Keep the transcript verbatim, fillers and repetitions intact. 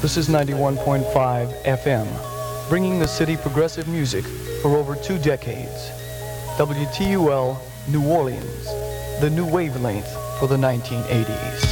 This is ninety-one point five F M, bringing the city progressive music for over two decades. W T U L, New Orleans, the new wavelength for the nineteen eighties.